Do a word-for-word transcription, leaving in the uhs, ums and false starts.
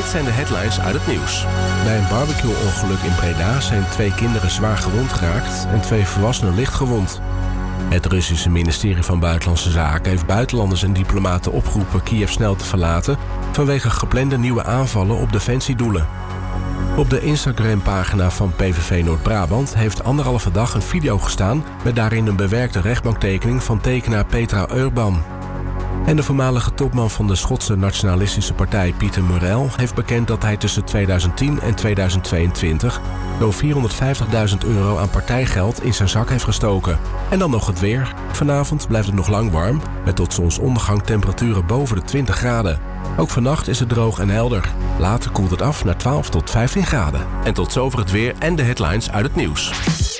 Dit zijn de headlines uit het nieuws. Bij een barbecue-ongeluk in Breda zijn twee kinderen zwaar gewond geraakt en twee volwassenen licht gewond. Het Russische ministerie van Buitenlandse Zaken heeft buitenlanders en diplomaten opgeroepen Kiev snel te verlaten vanwege geplande nieuwe aanvallen op defensiedoelen. Op de Instagram-pagina van P V V Noord-Brabant heeft anderhalve dag een video gestaan met daarin een bewerkte rechtbanktekening van tekenaar Petra Urban. En de voormalige topman van de Schotse nationalistische partij Peter Murrell heeft bekend dat hij tussen tweeduizend tien en tweeduizend tweeëntwintig zo'n vierhonderdvijftigduizend euro aan partijgeld in zijn zak heeft gestoken. En dan nog het weer. Vanavond blijft het nog lang warm, met tot zonsondergang temperaturen boven de twintig graden. Ook vannacht is het droog en helder. Later koelt het af naar twaalf tot vijftien graden. En tot zover het weer en de headlines uit het nieuws.